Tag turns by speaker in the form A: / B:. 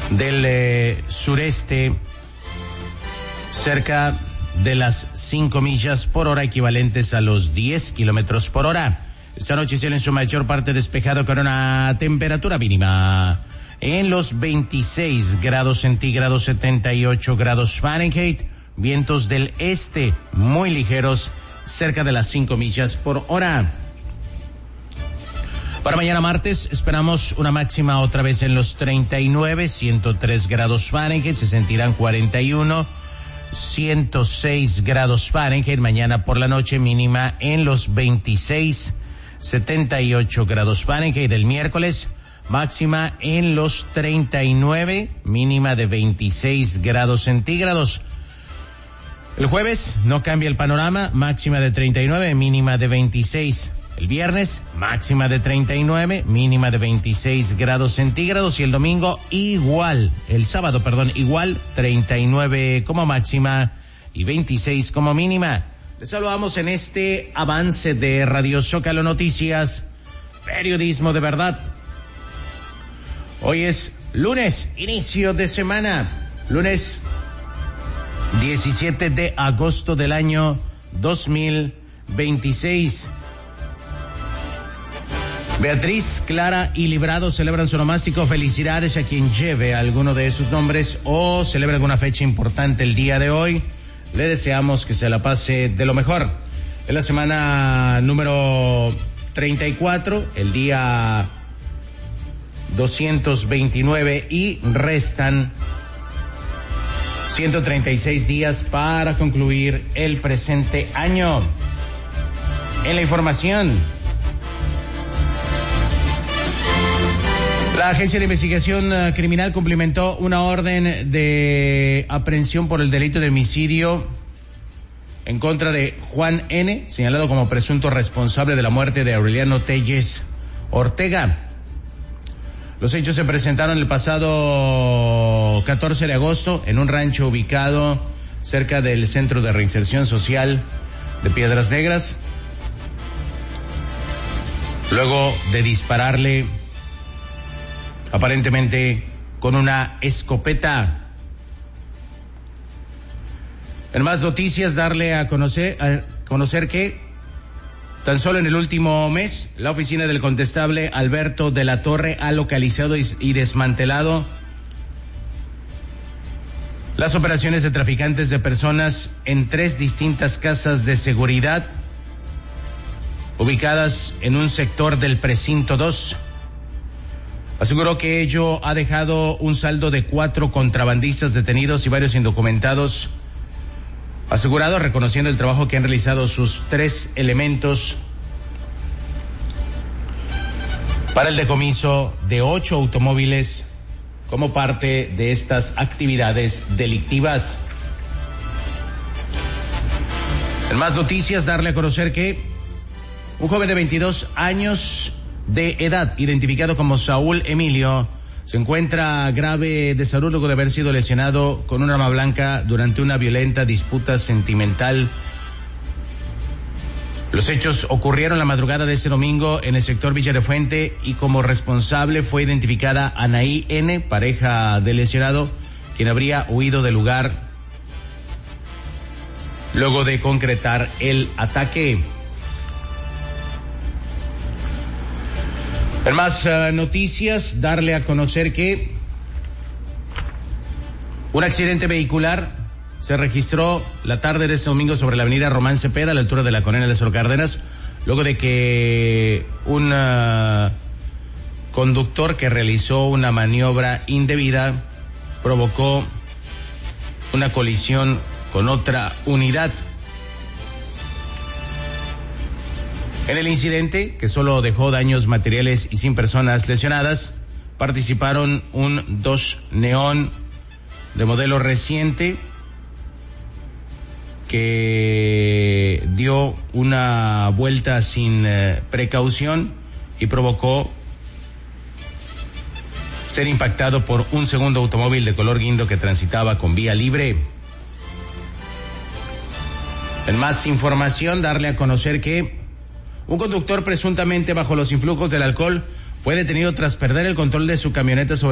A: del sureste, cerca de las 5 millas por hora, equivalentes a los 10 kilómetros por hora. Esta noche cielo en su mayor parte despejado con una temperatura mínima en los 26 grados centígrados, 78 grados Fahrenheit, vientos del este muy ligeros, cerca de las 5 millas por hora. Para mañana martes esperamos una máxima otra vez en los 39, 103 grados Fahrenheit, se sentirán 41, 106 grados Fahrenheit. Mañana por la noche mínima en los 26, 78 grados Fahrenheit. El miércoles máxima en los 39, mínima de 26 grados centígrados. El jueves no cambia el panorama, máxima de 39, mínima de 26. El viernes, máxima de 39, mínima de 26 grados centígrados. Y el domingo el sábado, igual, 39 como máxima y 26 como mínima. Les saludamos en este avance de Radio Zócalo Noticias, periodismo de verdad. Hoy es lunes, inicio de semana, lunes 17 de agosto del año 2026. Beatriz, Clara y Librado celebran su onomástico. Felicidades a quien lleve alguno de esos nombres o celebre alguna fecha importante el día de hoy. Le deseamos que se la pase de lo mejor. Es la semana número 34, el día 229 y restan 136 días para concluir el presente año. En la información, la Agencia de Investigación Criminal cumplimentó una orden de aprehensión por el delito de homicidio en contra de Juan N., señalado como presunto responsable de la muerte de Aureliano Telles Ortega. Los hechos se presentaron el pasado 14 de agosto en un rancho ubicado cerca del Centro de Reinserción Social de Piedras Negras, luego de dispararle aparentemente con una escopeta. En más noticias, darle a conocer que tan solo en el último mes, la oficina del condestable Alberto de la Torre ha localizado y desmantelado las operaciones de traficantes de personas en 3 distintas casas de seguridad ubicadas en un sector del precinto 2. Aseguró que ello ha dejado un saldo de 4 contrabandistas detenidos y varios indocumentados asegurados, reconociendo el trabajo que han realizado sus 3 elementos para el decomiso de 8 automóviles como parte de estas actividades delictivas. En más noticias, darle a conocer que un joven de 22 años de edad, identificado como Saúl Emilio, se encuentra grave de salud luego de haber sido lesionado con un arma blanca durante una violenta disputa sentimental. Los hechos ocurrieron la madrugada de ese domingo en el sector Villa de Fuente y como responsable fue identificada Anaí N., pareja del lesionado, quien habría huido del lugar luego de concretar el ataque. En más noticias, darle a conocer que un accidente vehicular se registró la tarde de este domingo sobre la avenida Román Cepeda, a la altura de la Colonia Lázaro Cárdenas, luego de que un conductor que realizó una maniobra indebida provocó una colisión con otra unidad. En el incidente, que solo dejó daños materiales y sin personas lesionadas, participaron un Dodge Neon de modelo reciente que dio una vuelta sin precaución y provocó ser impactado por un segundo automóvil de color guindo que transitaba con vía libre. En más información, darle a conocer que un conductor presuntamente bajo los influjos del alcohol fue detenido tras perder el control de su camioneta sobre